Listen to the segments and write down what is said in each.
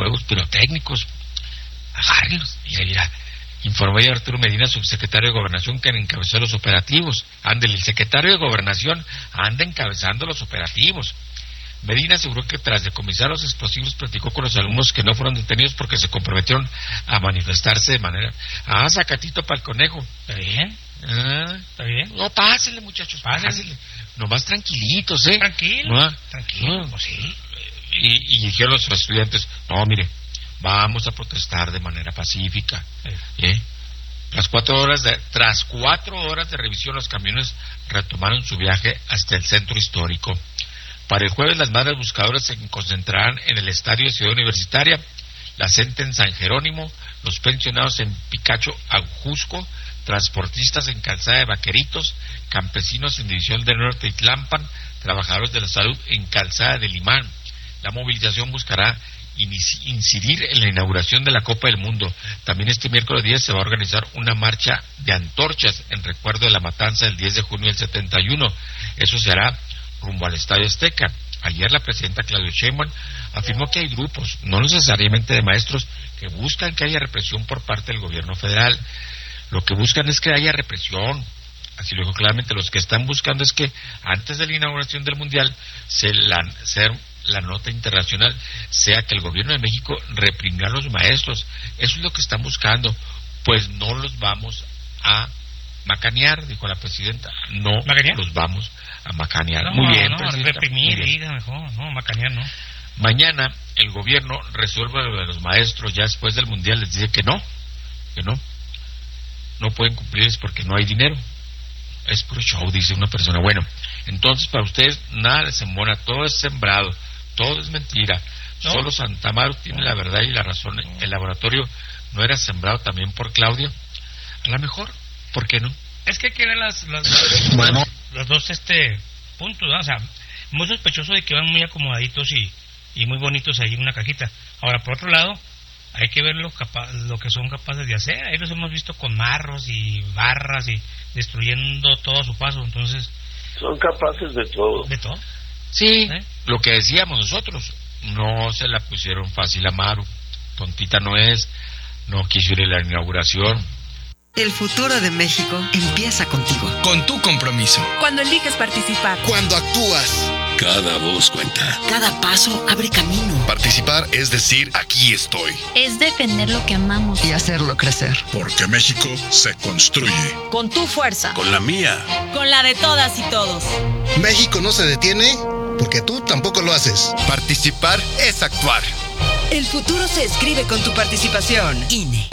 fuegos pirotécnicos. Agárrenlos. Mira. Informó ya Arturo Medina, subsecretario de Gobernación, que encabezó los operativos. Ándele, el secretario de Gobernación anda encabezando los operativos. Medina aseguró que tras decomisar los explosivos platicó con los alumnos que no fueron detenidos porque se comprometieron a manifestarse de manera... Sacatito para el conejo. ¿Está bien? ¿Está bien? No, pásenle, muchachos, pásenle. Nomás tranquilitos, Tranquilo. Pues sí. Y dijeron los estudiantes, no, mire, vamos a protestar de manera pacífica. Tras 4 horas de revisión, los camiones retomaron su viaje hasta el centro histórico. Para el jueves, las madres buscadoras se concentrarán en el estadio de Ciudad Universitaria, la CENTE en San Jerónimo, los pensionados en Picacho, Ajusco, transportistas en Calzada de Vaqueritos, campesinos en División del Norte y Tlampan, trabajadores de la salud en Calzada de Limán. La movilización buscará incidir en la inauguración de la Copa del Mundo. También este miércoles 10 se va a organizar una marcha de antorchas en recuerdo de la matanza del 10 de junio del 71. Eso se hará rumbo al Estadio Azteca. Ayer la presidenta Claudia Sheinbaum afirmó que hay grupos, no necesariamente de maestros, que buscan que haya represión por parte del gobierno federal. Lo que buscan es que haya represión. Así lo dijo claramente. Los que están buscando es que antes de la inauguración del Mundial la nota internacional sea que el gobierno de México reprimió a los maestros. Eso es lo que están buscando. Pues no los vamos a macanear, dijo la presidenta. No los vamos a macanear. Muy bien, presidenta. Reprimir, diga mejor. No, macanear no. Mañana el gobierno resuelve lo de los maestros. Ya después del Mundial les dice que no pueden cumplirles porque no hay dinero. Es puro show, dice una persona. Bueno, entonces para ustedes nada les embona, todo es sembrado, todo es mentira. Solo Santa Maru tiene la verdad y la razón. El laboratorio no era sembrado también por Claudio. A lo mejor, ¿por qué no? Es que quieren los dos puntos, ¿no? O sea, muy sospechoso de que van muy acomodaditos y muy bonitos ahí en una cajita. Ahora, por otro lado, hay que ver lo que son capaces de hacer. Ahí los hemos visto con marros y barras y destruyendo todo a su paso. Entonces, son capaces de todo. ¿De todo? Sí, lo que decíamos nosotros. No se la pusieron fácil a Maru. Tontita no es. No quiso ir a la inauguración. El futuro de México empieza contigo. Con tu compromiso. Cuando eliges participar. Cuando actúas. Cada voz cuenta. Cada paso abre camino. Participar es decir, aquí estoy. Es defender lo que amamos. Y hacerlo crecer. Porque México se construye. Con tu fuerza. Con la mía. Con la de todas y todos. México no se detiene porque tú tampoco lo haces. Participar es actuar. El futuro se escribe con tu participación. INE.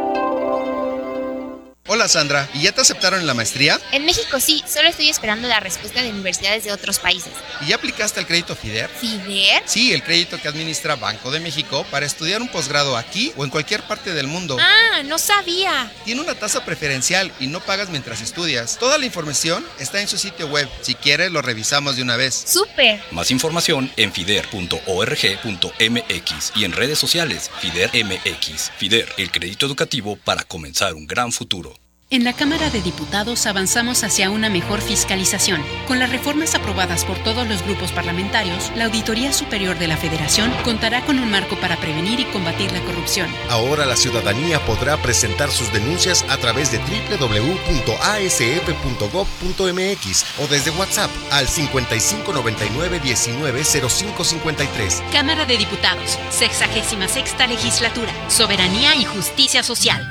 Hola Sandra, ¿y ya te aceptaron en la maestría? En México sí, solo estoy esperando la respuesta de universidades de otros países. ¿Y ya aplicaste el crédito FIDER? ¿FIDER? Sí, el crédito que administra Banco de México para estudiar un posgrado aquí o en cualquier parte del mundo. Ah, no sabía. Tiene una tasa preferencial y no pagas mientras estudias. Toda la información está en su sitio web. Si quieres, lo revisamos de una vez. ¡Súper! Más información en fider.org.mx y en redes sociales FIDER MX. FIDER, el crédito educativo para comenzar un gran futuro. En la Cámara de Diputados avanzamos hacia una mejor fiscalización. Con las reformas aprobadas por todos los grupos parlamentarios, la Auditoría Superior de la Federación contará con un marco para prevenir y combatir la corrupción. Ahora la ciudadanía podrá presentar sus denuncias a través de www.asf.gov.mx o desde WhatsApp al 5599190553. Cámara de Diputados, 66ª Legislatura, Soberanía y Justicia Social.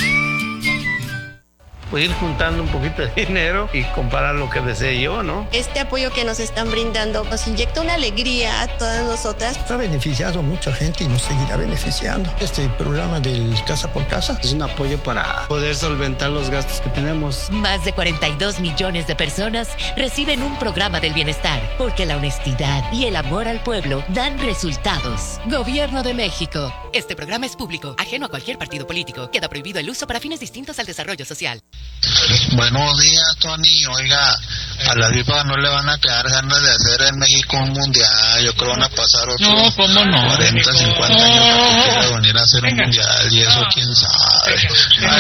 Pues ir juntando un poquito de dinero y comprar lo que desee yo, ¿no? Este apoyo que nos están brindando nos inyecta una alegría a todas nosotras. Ha beneficiado a mucha gente y nos seguirá beneficiando. Este programa del Casa por Casa es un apoyo para poder solventar los gastos que tenemos. Más de 42 millones de personas reciben un programa del bienestar, porque la honestidad y el amor al pueblo dan resultados. Gobierno de México. Este programa es público, ajeno a cualquier partido político. Queda prohibido el uso para fines distintos al desarrollo social. Buenos días, Tony. Oiga, a la FIFA no le van a quedar ganas de hacer en México un mundial. Yo creo que van a pasar otros 40, 50 años para que quiera venir a hacer un mundial. Y eso, quién sabe.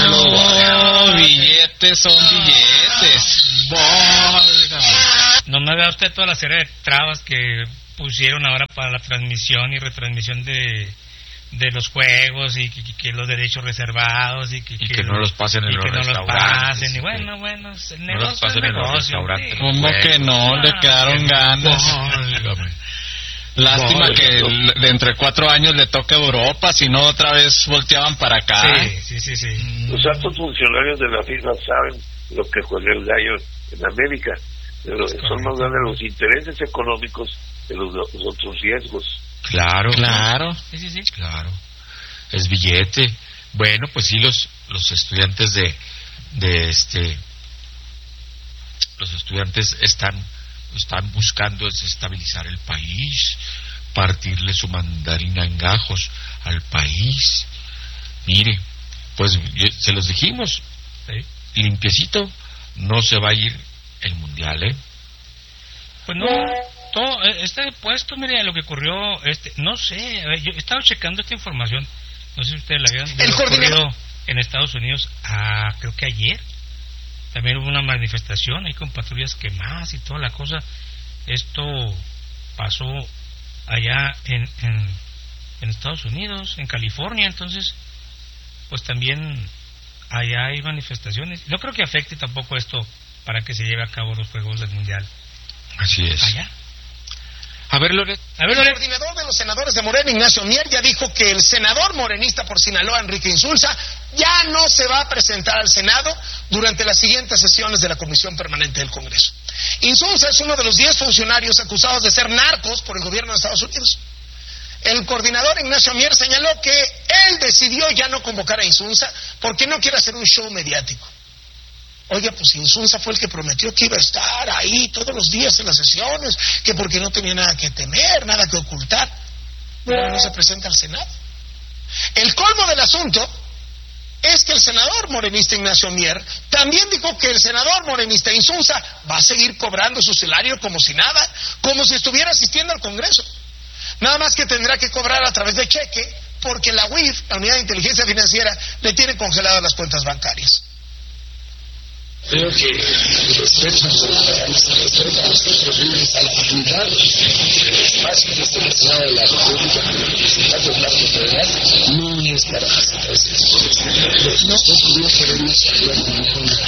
Billetes son billetes. No me vea usted toda la serie de trabas que pusieron ahora para la transmisión y retransmisión de de los juegos y que los derechos reservados y que no los pasen en los restaurantes. Y bueno, el no los pasen en los restaurantes. ¿Cómo que no? Le quedaron ganas. Lástima que de entre 4 años le toque Europa, si no otra vez volteaban para acá. Sí. Los altos funcionarios de la FIFA saben lo que juega el gallo en América, pero son más grandes los intereses económicos de los otros riesgos. Claro. Sí. Claro. Es billete. Bueno, pues sí, los estudiantes los estudiantes están buscando desestabilizar el país, partirle su mandarina en gajos al país. Mire, pues se los dijimos, limpiecito, no se va a ir el mundial, Pues no, todo este puesto, mire lo que ocurrió, no sé, yo he estado checando esta información, no sé si ustedes la vieron, lo ocurrido en Estados Unidos, creo que ayer. También hubo una manifestación ahí con patrullas quemadas y toda la cosa. Esto pasó allá en Estados Unidos, en California. Entonces, pues también allá hay manifestaciones. No creo que afecte tampoco esto para que se lleve a cabo los Juegos del Mundial. Así es. Allá. A ver, Loret. El coordinador de los senadores de Morena, Ignacio Mier, ya dijo que el senador morenista por Sinaloa, Enrique Insulza, ya no se va a presentar al Senado durante las siguientes sesiones de la Comisión Permanente del Congreso. Insulza es uno de los 10 funcionarios acusados de ser narcos por el gobierno de Estados Unidos. El coordinador Ignacio Mier señaló que él decidió ya no convocar a Insulza porque no quiere hacer un show mediático. Oye, pues Insulza fue el que prometió que iba a estar ahí todos los días en las sesiones, que porque no tenía nada que temer, nada que ocultar. Pero no se presenta al Senado. El colmo del asunto es que el senador morenista Ignacio Mier también dijo que el senador morenista Insulza va a seguir cobrando su salario como si nada, como si estuviera asistiendo al Congreso. Nada más que tendrá que cobrar a través de cheque, porque la UIF, la Unidad de Inteligencia Financiera, le tiene congeladas las cuentas bancarias. Creo que respeto a la dignidad del espacio de este Senado de la República, no es para presentarse. Nosotros no queremos hablar con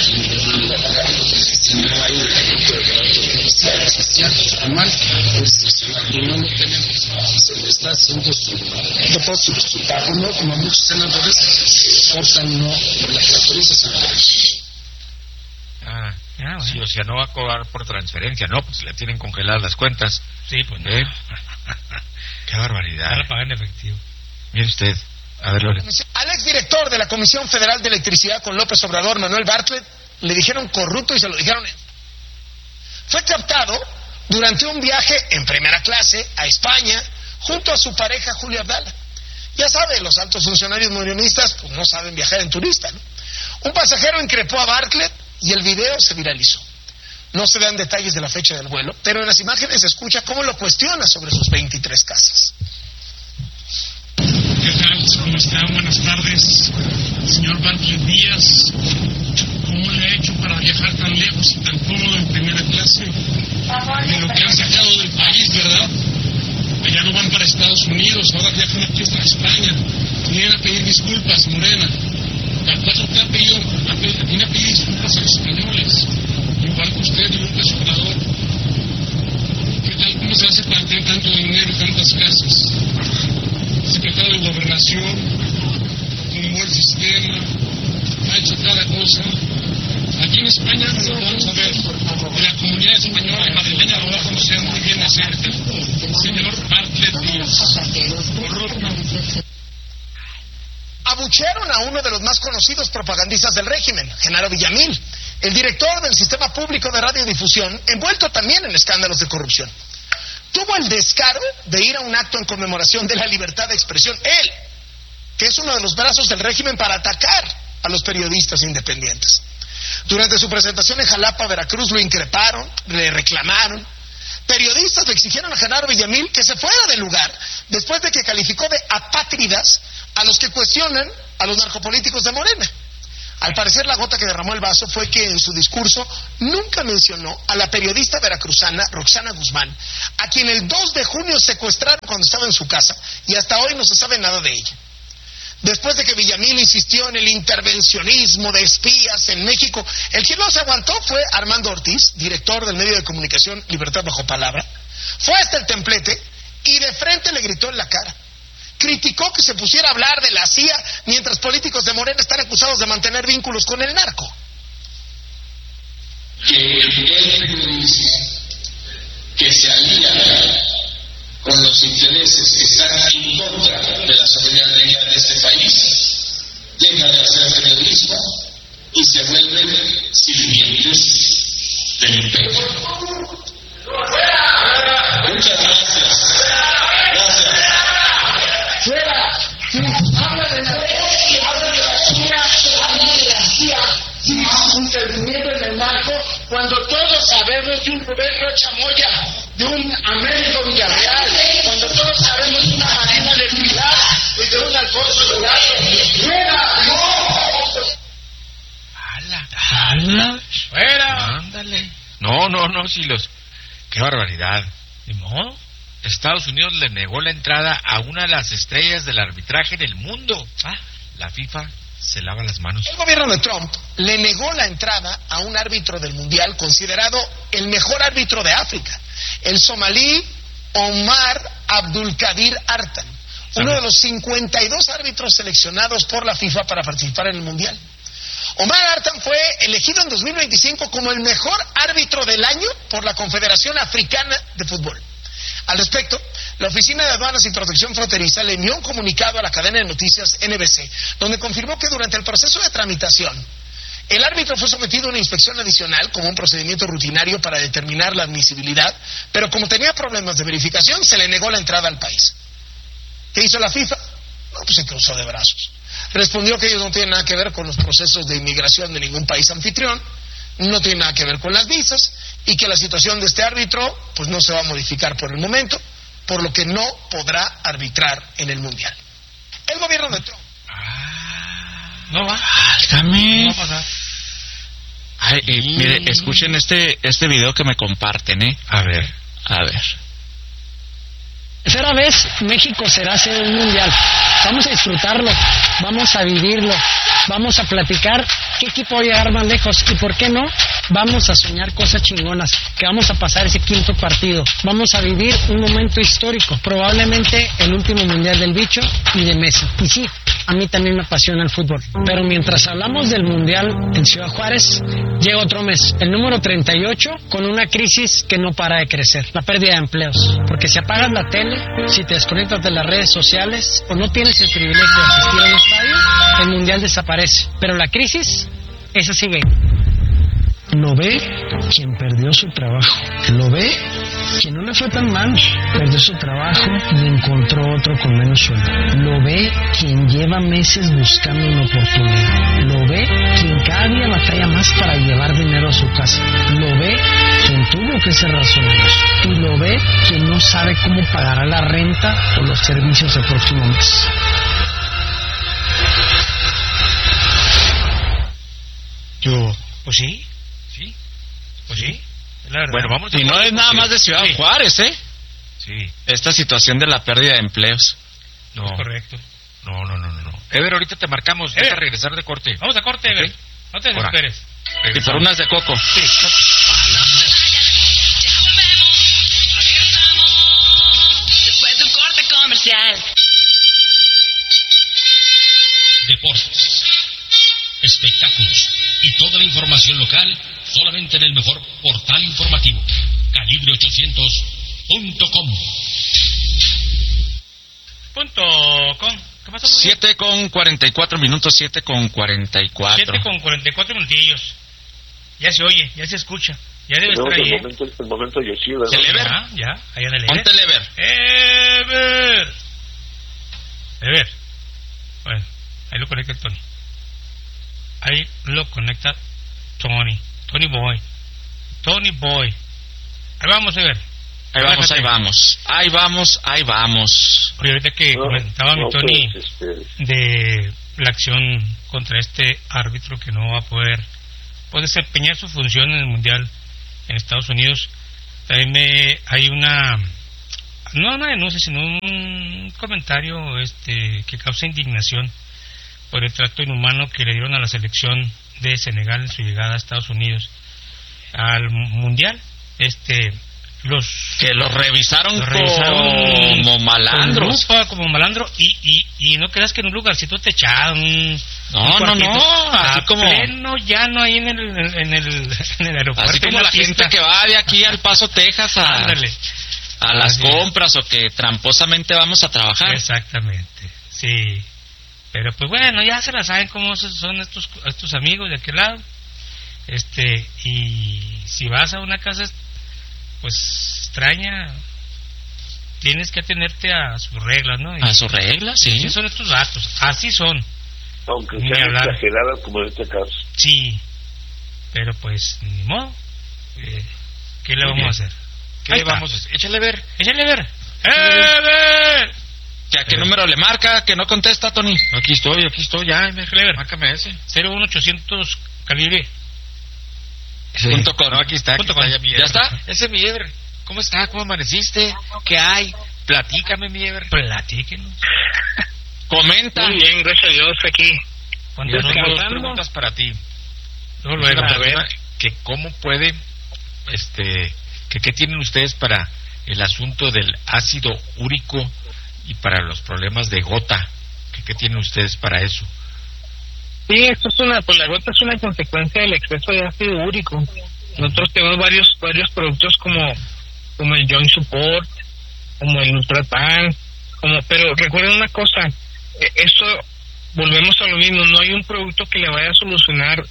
si no hay un social anual, pues no lo tenemos. Se le está haciendo su pago, no como muchos senadores cortan no por la autorización. Sí, o sea, no va a cobrar por transferencia, no, pues le tienen congeladas las cuentas. Sí, pues no. Qué barbaridad. Ahora pagan en efectivo. Mire usted, a ver, Loret. Al exdirector de la Comisión Federal de Electricidad con López Obrador, Manuel Bartlett, le dijeron corrupto y se lo dijeron. Fue captado durante un viaje en primera clase a España junto a su pareja Julia Abdala. Ya sabe, los altos funcionarios morenistas pues no saben viajar en turista, ¿no? Un pasajero increpó a Bartlett y el video se viralizó. No se dan detalles de la fecha del vuelo, pero en las imágenes se escucha cómo lo cuestiona sobre sus 23 casas. ¿Qué tal? ¿Cómo está? Buenas tardes, señor Bartlett Díaz. ¿Cómo le ha hecho para viajar tan lejos y tan cómodo en primera clase? De lo que han sacado del país, ¿verdad? Allá no van para Estados Unidos, ahora viajan aquí hasta España. Vienen a pedir disculpas, Morena. ¿Acaso usted viene a pedir disculpas a los españoles? Igual que usted y López Obrador. ¿Qué tal? ¿Cómo se hace para tener tanto dinero y tantas casas? Secretario de Gobernación, un buen sistema, ha hecho cada cosa. Aquí en España, vamos a ver, la comunidad española y madrileña lo va a conocer muy bien de cerca. Señor Bartlett Díaz. Abuchearon a uno de los más conocidos propagandistas del régimen, Genaro Villamil, el director del Sistema Público de Radiodifusión, envuelto también en escándalos de corrupción. Tuvo el descaro de ir a un acto en conmemoración de la libertad de expresión, él, que es uno de los brazos del régimen para atacar a los periodistas independientes. Durante su presentación en Jalapa, Veracruz, lo increparon, le reclamaron. Periodistas le exigieron a Genaro Villamil que se fuera del lugar después de que calificó de apátridas a los que cuestionan a los narcopolíticos de Morena. Al parecer, la gota que derramó el vaso fue que en su discurso nunca mencionó a la periodista veracruzana Roxana Guzmán, a quien el 2 de junio secuestraron cuando estaba en su casa, y hasta hoy no se sabe nada de ella. Después de que Villamil insistió en el intervencionismo de espías en México, el que no se aguantó fue Armando Ortiz, director del medio de comunicación Libertad Bajo Palabra. Fue hasta el templete y de frente le gritó en la cara. Criticó que se pusiera a hablar de la CIA mientras políticos de Morena están acusados de mantener vínculos con el narco. Que el periodismo que se alía con los intereses que están en contra de la soberanía de este país deja de hacer periodismo y se vuelven sirvientes del imperio. Muchas gracias. Fuera, habla de la ley, habla de la CIA, habla de la CIA, un servimiento en el narco, cuando todos sabemos de un Rubén Rocha Moya, de un Américo Villarreal, cuando todos sabemos de una Marina de Pilar y de un Alfonso Durazo. ¡Fuera! ¡No! ¡Hala! ¡Fuera! Ándale. No, Silos. ¡Qué barbaridad! ¿De modo? Estados Unidos le negó la entrada a una de las estrellas del arbitraje en el mundo. La FIFA se lava las manos. El gobierno de Trump le negó la entrada a un árbitro del Mundial considerado el mejor árbitro de África, el somalí Omar Abdulkadir Artan, uno de los 52 árbitros seleccionados por la FIFA para participar en el Mundial. Omar Artan fue elegido en 2025 como el mejor árbitro del año por la Confederación Africana de Fútbol. Al respecto, la Oficina de Aduanas y Protección Fronteriza le envió un comunicado a la cadena de noticias NBC, donde confirmó que durante el proceso de tramitación, el árbitro fue sometido a una inspección adicional como un procedimiento rutinario para determinar la admisibilidad, pero como tenía problemas de verificación, se le negó la entrada al país. ¿Qué hizo la FIFA? No, pues se cruzó de brazos. Respondió que ellos no tienen nada que ver con los procesos de inmigración de ningún país anfitrión, no tiene nada que ver con las visas, y que la situación de este árbitro pues no se va a modificar por el momento, por lo que no podrá arbitrar en el Mundial. El gobierno de Trump no va. También. No va a pasar. Ay, mire, escuchen este video que me comparten, A ver. Tercera vez México será sede del Mundial. Vamos a disfrutarlo, vamos a vivirlo, vamos a platicar qué equipo va a llegar más lejos y por qué no, vamos a soñar cosas chingonas, que vamos a pasar ese quinto partido, vamos a vivir un momento histórico, probablemente el último Mundial del Bicho y de Messi. Y sí, a mí también me apasiona el fútbol, pero mientras hablamos del Mundial en Ciudad Juárez, llega otro mes, el número 38, con una crisis que no para de crecer, la pérdida de empleos, porque si apagas la tele, si te desconectas de las redes sociales o no tienes el privilegio de asistir a un estadio, el Mundial desaparece. Pero la crisis, esa sí ve. Lo ve quien perdió su trabajo. Lo ve quien no le fue tan mal, perdió su trabajo y encontró otro con menos sueldo. Lo ve quien lleva meses buscando una oportunidad. Lo ve quien cada día batalla más para llevar dinero a su casa. Lo ve quien tuvo que cerrar su negocio. Y lo ve quien no sabe cómo pagará la renta o los servicios el próximo mes. Pues sí. Pues sí, la verdad. Bueno, vamos. Y no es nada más de Ciudad Juárez, Sí. Esta situación de la pérdida de empleos. No. Es correcto. No. Ever, ahorita te marcamos. Vamos a regresar de corte. Vamos a corte, Ever. No te desesperes. Y por unas de coco. Sí. Después de un corte comercial. Deportes, espectáculos y toda la información local solamente en el mejor portal informativo, calibre800.com. ¿Qué pasó? 7:44 minutos, 7:44. 7:44 minutillos. Ya se oye, ya se escucha. Ya debe estar ahí. El momento Yoshida. ¿El Ever? Ya, allá en el Ever. Ponte el Ever. Ever. Bueno, ahí lo conecta Tony. Ahí lo conecta Tony Boy. Ahí vamos, Ever. Ahí vamos. Oye, ahorita que comentaba mi Tony de la acción contra este árbitro que no va a poder desempeñar su función en el Mundial en Estados Unidos. También hay no una denuncia, sino un comentario que causa indignación por el trato inhumano que le dieron a la selección de Senegal en su llegada a Estados Unidos al Mundial. Los revisaron como malandros, como malandro, y no creas que en un lugarcito techado, no, así como pleno llano ahí en el aeropuerto, así como la gente que va de aquí al Paso, Texas a las compras, o que tramposamente vamos a trabajar. Exactamente, sí. Pero pues bueno, ya se la saben cómo son estos amigos de aquel lado. Y si vas a una casa pues extraña, tienes que atenerte a sus reglas, ¿no? A sus reglas, sí. Así son estos datos, así son. Aunque sean exageradas como en este caso. Sí, pero pues ni modo. ¿Qué le vamos a hacer? ¿Qué vamos a hacer? Échale ver. ¡Ver! ¿A qué número le marca? Que no contesta, Tony. Aquí estoy, ya. Márcame ese. 01800 calibre. .com. No, aquí está. ¿Ya está? Ese es mi Ever. ¿Cómo está? ¿Cómo amaneciste? ¿Qué hay? Platícame, mi Ever. Platíquenos. Comenta. Muy bien, gracias a Dios, aquí. Tengo dos preguntas para ti. Luego, a ver. Que cómo puede, ¿qué tienen ustedes para el asunto del ácido úrico y para los problemas de gota? ¿Qué tienen ustedes para eso? Sí, esto es la gota es una consecuencia del exceso de ácido úrico. Nosotros tenemos varios productos como el Joint Support, como el Nutratan, pero recuerden una cosa, eso volvemos a lo mismo, no hay un producto que le vaya a solucionar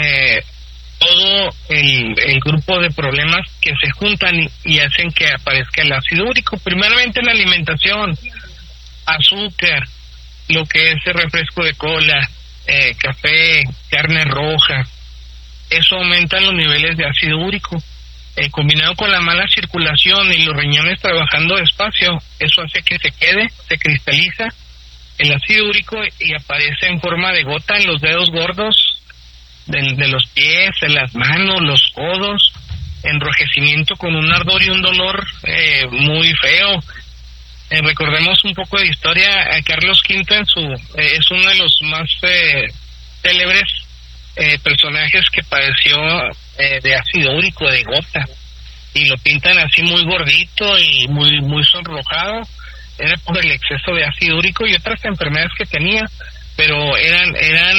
todo el grupo de problemas que se juntan y hacen que aparezca el ácido úrico. Primeramente la alimentación, azúcar, lo que es el refresco de cola, café, carne roja, eso aumenta los niveles de ácido úrico. Combinado con la mala circulación y los riñones trabajando despacio, eso hace que se cristaliza el ácido úrico y aparece en forma de gota en los dedos gordos de los pies, en las manos, los codos, enrojecimiento con un ardor y un dolor muy feo. Recordemos un poco de historia. Carlos V es uno de los más célebres personajes que padeció de ácido úrico, de gota, y lo pintan así muy gordito y muy sonrojado. Era por el exceso de ácido úrico y otras enfermedades que tenía, pero eran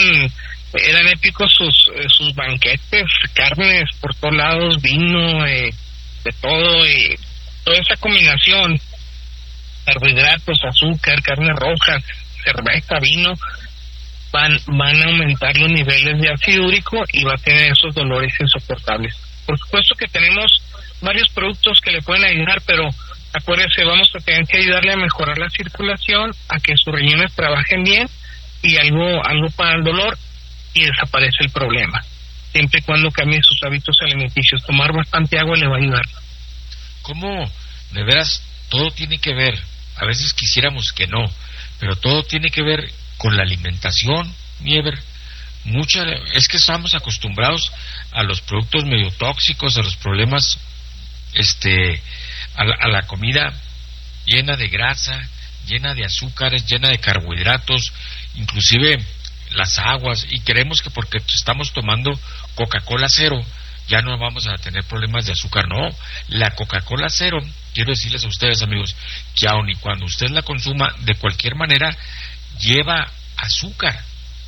épicos sus banquetes, carnes por todos lados, vino, de todo, y toda esa combinación, carbohidratos, azúcar, carnes rojas, cerveza, vino, van a aumentar los niveles de ácido úrico y va a tener esos dolores insoportables. Por supuesto que tenemos varios productos que le pueden ayudar, pero acuérdese, vamos a tener que ayudarle a mejorar la circulación, a que sus riñones trabajen bien y algo para el dolor, y desaparece el problema. Siempre y cuando cambie sus hábitos alimenticios, tomar bastante agua le va a ayudar. ¿Cómo? De veras, todo tiene que ver, a veces quisiéramos que no, pero todo tiene que ver con la alimentación, Niever. Es que estamos acostumbrados a los productos medio tóxicos, a los problemas, a la comida llena de grasa, llena de azúcares, llena de carbohidratos, inclusive las aguas, y creemos que porque estamos tomando Coca-Cola cero ya no vamos a tener problemas de azúcar. No, la Coca-Cola cero, quiero decirles a ustedes, amigos, que aun y cuando usted la consuma de cualquier manera, lleva azúcar,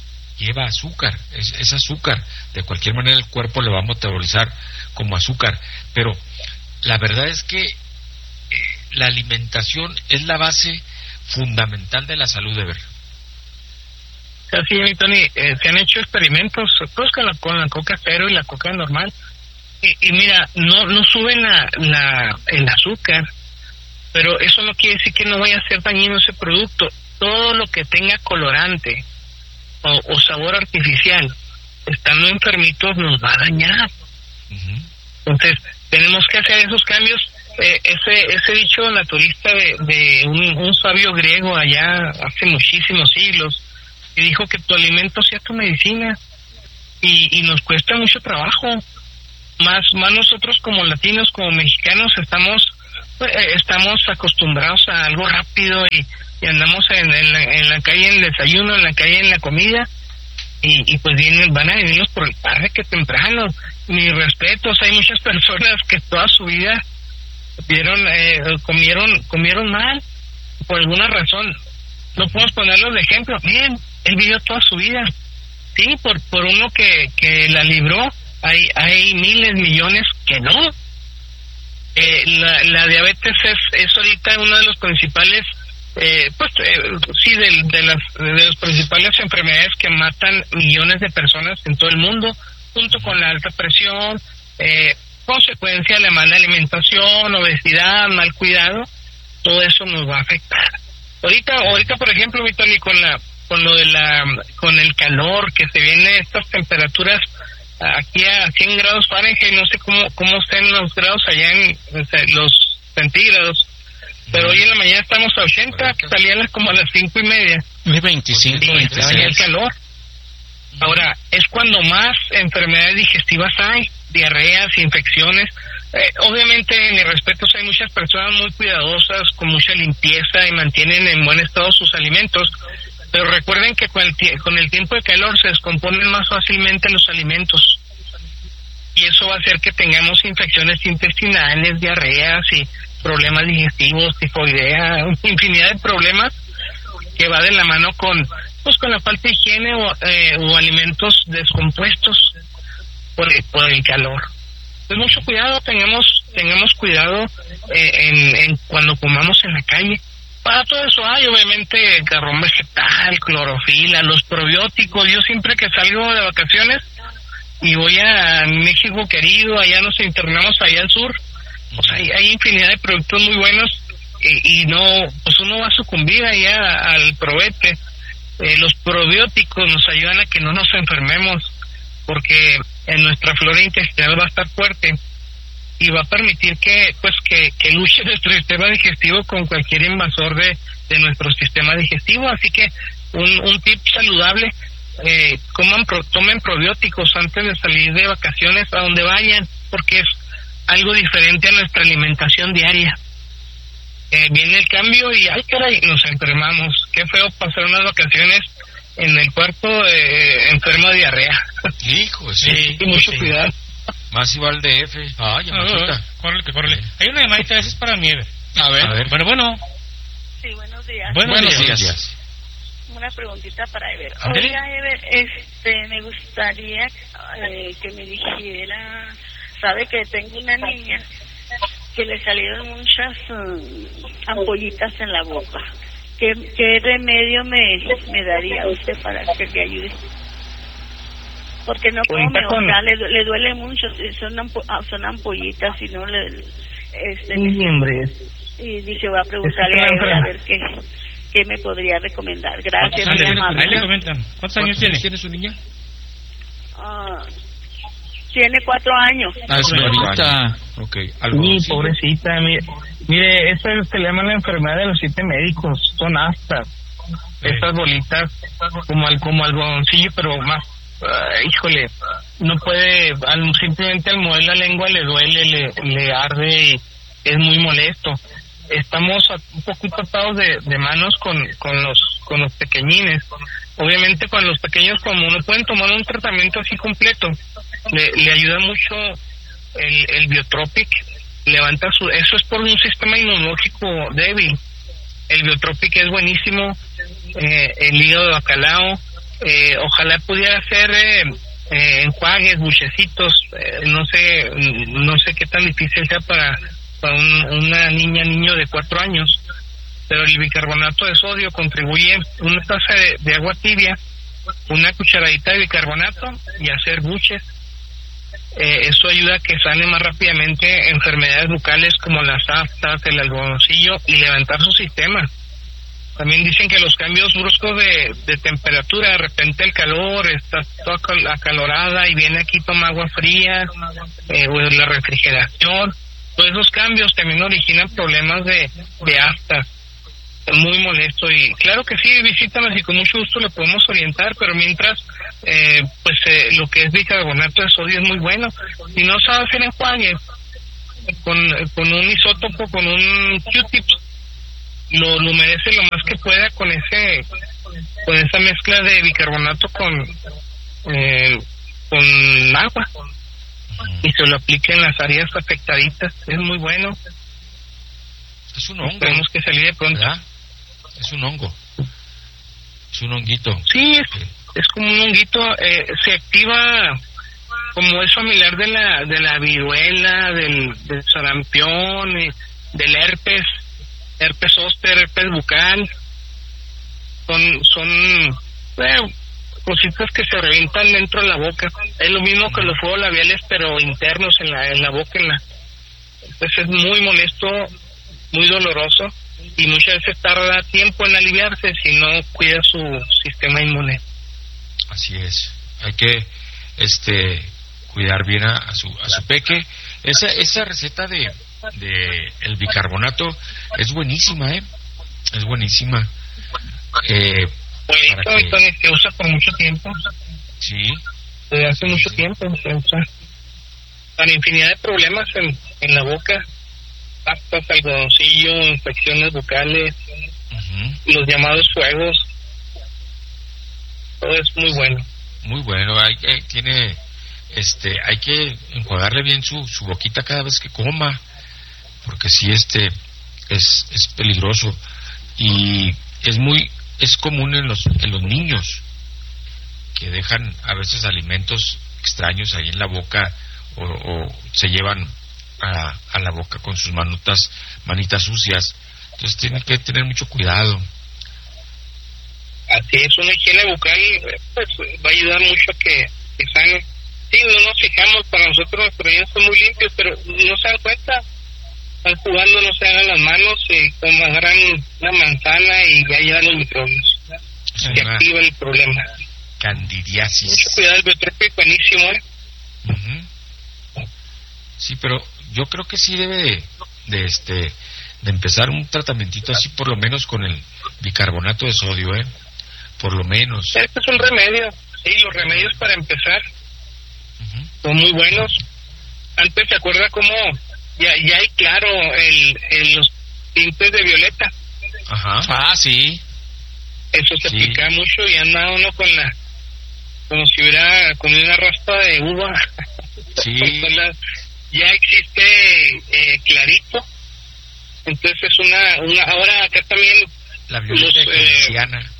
es azúcar. De cualquier manera el cuerpo le va a metabolizar como azúcar, pero la verdad es que la alimentación es la base fundamental de la salud, de ver. Así, Tony, se han hecho experimentos pues, con la coca cero y la coca normal, y mira, no suben el azúcar, pero eso no quiere decir que no vaya a ser dañino ese producto. Todo lo que tenga colorante o sabor artificial, estando enfermitos, nos va a dañar. Entonces tenemos que hacer esos cambios. Ese dicho naturista de un sabio griego allá hace muchísimos siglos que dijo que tu alimento sea tu medicina, y nos cuesta mucho trabajo, más nosotros como latinos, como mexicanos, estamos acostumbrados a algo rápido y andamos en la calle en el desayuno, en la calle en la comida, y pues van a venirnos por el tarde que temprano. Mis respetos, hay muchas personas que toda su vida comieron mal por alguna razón. No podemos ponerlos de ejemplo. Miren, él vivió toda su vida, sí, por uno que la libró. Hay miles, millones que no. La diabetes es ahorita uno de los principales, sí, de las principales enfermedades que matan millones de personas en todo el mundo, junto con la alta presión, consecuencia de la mala alimentación, obesidad, mal cuidado. Todo eso nos va a afectar. Ahorita por ejemplo, mi Tony, con el calor que se viene, estas temperaturas aquí a 100 grados Fahrenheit, no sé cómo estén los grados allá los centígrados, pero hoy en la mañana estamos a 80, salían como a las 5:30. 25, 26. El calor. Ahora, es cuando más enfermedades digestivas hay, diarreas, infecciones. Obviamente, en mi respeto, hay muchas personas muy cuidadosas, con mucha limpieza y mantienen en buen estado sus alimentos, pero recuerden que con el tiempo de calor se descomponen más fácilmente los alimentos, y eso va a hacer que tengamos infecciones intestinales, diarreas y problemas digestivos, tifoidea, infinidad de problemas que va de la mano con la falta de higiene o alimentos descompuestos por el calor. Pues mucho cuidado, tengamos cuidado en cuando comamos en la calle. Para todo eso hay, obviamente, carbón vegetal, clorofila, los probióticos. Yo siempre que salgo de vacaciones y voy a México querido, allá nos internamos allá al sur, pues hay infinidad de productos muy buenos, y no, pues uno va a sucumbir allá al probete. Los probióticos nos ayudan a que no nos enfermemos, porque en nuestra flora intestinal va a estar fuerte y va a permitir que luche nuestro sistema digestivo con cualquier invasor de nuestro sistema digestivo. Así que un tip saludable, tomen probióticos antes de salir de vacaciones a donde vayan, porque es algo diferente a nuestra alimentación diaria. Viene el cambio y ¡ay, caray!, nos enfermamos. Qué feo pasar unas vacaciones en el cuarto enfermo de diarrea. Hijo, sí. Y mucho cuidado. Más igual de F. Yamasita. Córrele. Hay una llamadita, esa es para mí. A ver. Bueno. Sí, buenos días. Buenos días. Una preguntita para Ever. ¿André? Oiga, Ever, me gustaría que me dijera, sabe que tengo una niña que le salieron muchas ampollitas en la boca. ¿Qué remedio me daría usted para que le ayude? Porque no come, o sea, le duele mucho, son ampollitas y no le... y dije, voy a preguntarle a ver qué me podría recomendar. Gracias. Ahí le comentan. ¿Cuántos años tiene su niña? Tiene 4 años. Señorita. Okay. Pobrecita. Mire, esa se le llama la enfermedad de los 7 médicos. Son astas. Estas bolitas como algodoncillo, pero más... híjole, no puede, simplemente al mover la lengua le duele, le arde y es muy molesto. Estamos un poquito atados de manos con los pequeñines. Obviamente con los pequeños, como no pueden tomar un tratamiento así completo, le ayuda mucho el Biotropic. Eso es por un sistema inmunológico débil. El Biotropic es buenísimo. El hígado de bacalao, ojalá pudiera hacer enjuagues, buchecitos, no sé qué tan difícil sea para una niño de 4 años, pero el bicarbonato de sodio contribuye, una taza de agua tibia, una cucharadita de bicarbonato y hacer buches. Eso ayuda a que sane más rápidamente enfermedades bucales como las aftas, el algodoncillo, y levantar su sistema. También dicen que los cambios bruscos de temperatura, de repente el calor, está toda acalorada y viene aquí, toma agua fría, o la refrigeración, todos esos cambios también originan problemas de aftas. muy molesto. Y claro que sí, visítanos y con mucho gusto le podemos orientar, pero mientras lo que es bicarbonato de sodio es muy bueno. Si no sabe hacer enjuague con un isótopo, con un Q-tip, lo humedece lo más que pueda con esa mezcla de bicarbonato con agua, y se lo aplica en las áreas afectaditas. Es muy bueno. Es un hongo. Tenemos que salir de pronto. ¿Verdad? Es un hongo. Es un honguito. Sí, es como un honguito. Se activa como es familiar de la viruela, del sarampión, del herpes zóster, herpes bucal. Son cositas que se revientan dentro de la boca. Es lo mismo que los fuegos labiales, pero internos en la boca. Entonces es muy molesto, muy doloroso, y muchas veces tarda tiempo en aliviarse si no cuida su sistema inmune. Así es. Hay que cuidar bien a su peque. Esa receta de el bicarbonato es buenísima, es buenísima. Tony, se usa por mucho tiempo. Sí. Desde hace mucho tiempo se usa para infinidad de problemas en la boca, pastas, algodoncillo, infecciones bucales, los llamados fuegos. Todo es muy bueno. Muy bueno. Hay que enjuagarle bien su boquita cada vez que coma, porque sí es peligroso, y es común en los niños que dejan a veces alimentos extraños ahí en la boca, o se llevan a la boca con sus manitas sucias. Entonces tienen que tener mucho cuidado. Así es, una higiene bucal pues va a ayudar mucho a que sane. Sí, no nos fijamos, para nosotros nuestros niños son muy limpios, pero no se dan cuenta. Están jugando, no se hagan las manos, como agarran una manzana y ya llevan los microbios. Se activa el problema. Candidiasis. Mucho cuidado, el biotrópico es buenísimo, Sí, pero yo creo que sí debe de empezar un tratamentito así, por lo menos con el bicarbonato de sodio, por lo menos. Este es un remedio. Sí, los remedios para empezar son muy buenos. Antes, ¿se acuerda cómo ya hay claro los tintes de violeta? Ajá. Sí. Eso se aplica mucho, y anda uno como si hubiera comido una raspa de uva. Sí. Ya existe clarito. Entonces es una ahora acá también la violeta genciana.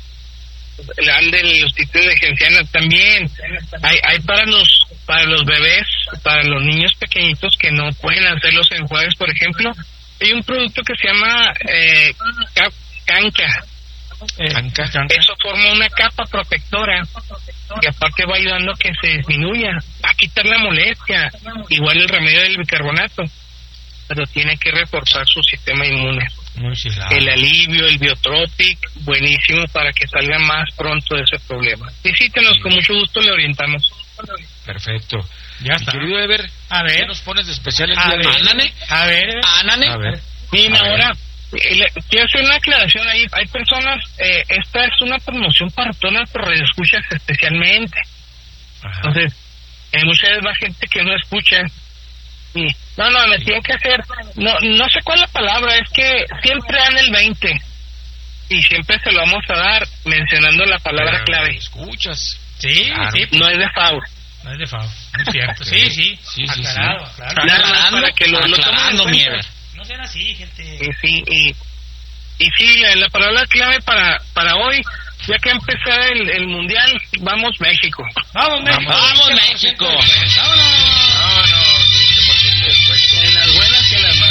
Los tintes de genciana también hay para los bebés, para los niños pequeñitos que no pueden hacer los enjuagues, por ejemplo. Hay un producto que se llama canca. Eso forma una capa protectora, y aparte va ayudando a que se disminuya, a quitar la molestia, igual el remedio del bicarbonato, pero tiene que reforzar su sistema inmune. El alivio, el Biotropic, buenísimo para que salga más pronto de ese problema. Visítenos, con mucho gusto le orientamos. Perfecto. Ya está. Querido Ever, ¿qué nos pones de especial el día de hoy? A ver. Bien, ahora quiero hacer una aclaración ahí. Hay personas, esta es una promoción para todas las radioescuchas especialmente. Entonces, hay mucha más gente que no escucha. Y, no, me tienen que hacer, no sé cuál es la palabra, es que siempre dan el 20 y siempre se lo vamos a dar mencionando la palabra clave. ¿Escuchas? Sí, claro. Sí. No es de FAO. No es de FAO, muy cierto. Sí. Aclarado. Para que lo tomen en cuenta. No sean así, gente. Y sí, la palabra clave para hoy, ya que empezar el mundial, vamos México. ¡Vamos México! ¡Vamos México! ¡Vámonos! En las buenas y en las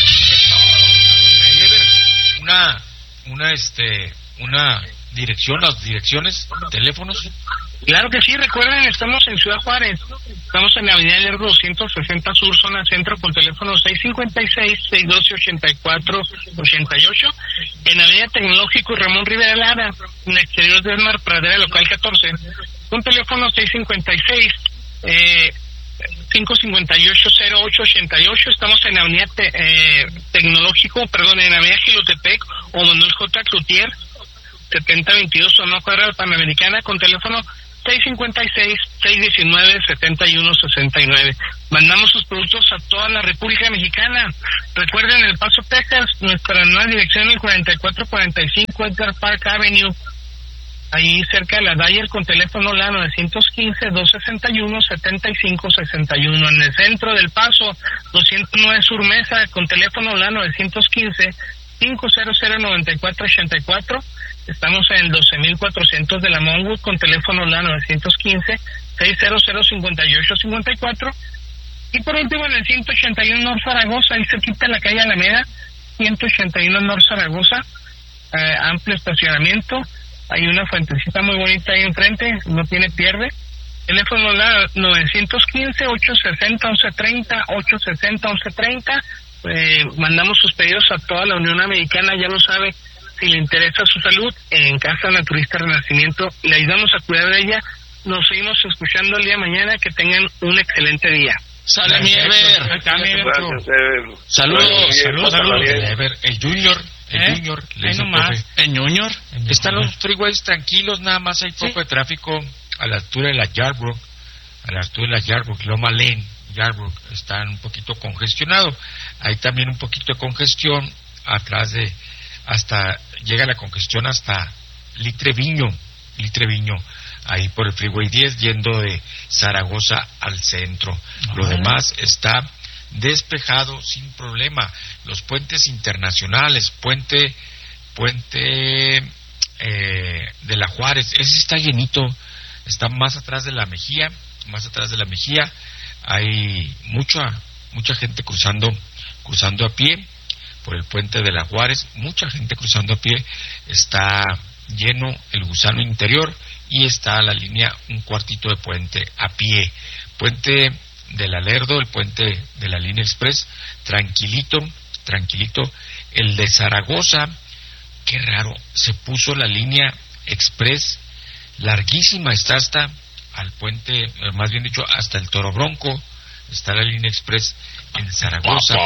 malas. Una dirección, las direcciones, teléfonos. Claro que sí, recuerden, estamos en Ciudad Juárez, estamos en la Avenida Lerdo 260 Sur, zona centro, con teléfono 656-612-8488, en Avenida Tecnológico y Ramón Rivera Lara, en el exterior de Esmar Pradera, local 14, con teléfono 656 558-0888. Estamos en la Avenida en la Avenida Gilotepec o Manuel J. Cloutier, 7022, zona cuadra Panamericana, con teléfono 656-619-7169. Mandamos sus productos a toda la República Mexicana. Recuerden, El Paso, Texas, nuestra nueva dirección, el 4445 Edgar Park Avenue, ahí cerca de la Dyer, con teléfono la 915-261-7561. En el centro del Paso, 209 Sur Mesa, con teléfono la 915-500-9484. Estamos en el 12400 de la Monwood, con teléfono la 915-600-5854. Y por último, en el 181 North Zaragoza, ahí cerquita de la calle Alameda, 181 North Zaragoza, amplio estacionamiento. Hay una fuentecita muy bonita ahí enfrente, no tiene pierde. Teléfono la 915-860-1130, 860-1130. Mandamos sus pedidos a toda la Unión Americana, ya lo sabe. Si le interesa su salud, en Casa Naturista Renacimiento le ayudamos a cuidar de ella. Nos seguimos escuchando el día de mañana. Que tengan un excelente día. Sale mi Ever. Saludos. El Junior. El Junior. Están los freeways tranquilos, nada más hay poco de tráfico a la altura de la Yarbrough. Loma Lane, Yarbrough, están un poquito congestionado. Hay también un poquito de congestión atrás llega la congestión hasta Litreviño, ahí por el Freeway 10, yendo de Zaragoza al centro. Lo demás está despejado sin problema. Los puentes internacionales, puente de la Juárez, ese está llenito, está más atrás de la Mejía, hay mucha gente cruzando a pie por el puente de la Juárez, mucha gente cruzando a pie. Está lleno el Gusano Interior y está la línea un cuartito de puente a pie. Puente del Alerdo, el puente de la línea express, tranquilito. El de Zaragoza, qué raro, se puso la línea express larguísima, está hasta al puente, más bien dicho, hasta el Toro Bronco. Está la línea express en Zaragoza,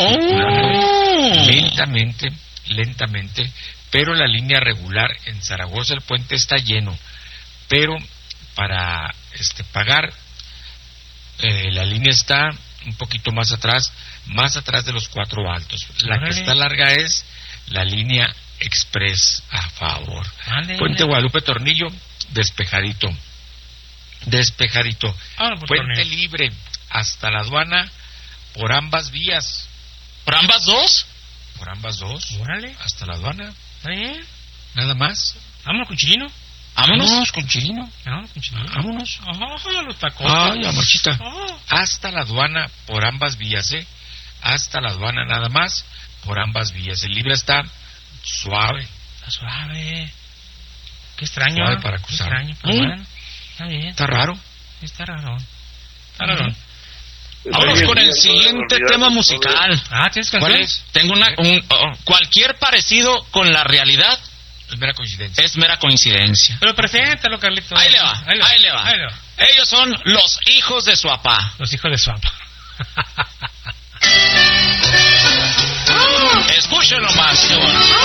lentamente, pero la línea regular en Zaragoza, el puente está lleno, pero para pagar, la línea está un poquito más atrás de los Cuatro Altos. La que está larga es la línea express, a favor. Puente Guadalupe Tornillo, despejadito. Puente libre hasta la aduana por ambas vías. ¿Por ambas dos? Por ambas dos. Órale. Hasta la aduana. ¿Está bien? Nada más. Vámonos con Chirino. Vámonos con Chirino. Vámonos. Ajá, los tacos. Ay, la marchita. Hasta la aduana por ambas vías, Hasta la aduana nada más por ambas vías. El libre está suave. Está suave. Qué extraño. Suave para cruzar. Qué extraño, pero bueno, está bien. Está raro. Está raro. Vámonos con el siguiente tema musical. ¿Tienes canción? ¿Cuál es? Tengo cualquier parecido con la realidad es mera coincidencia. Pero preséntalo, Carlito. Ahí le va. Ellos son los hijos de su papá. Los hijos de su papá. Escúchenlo más, qué bueno.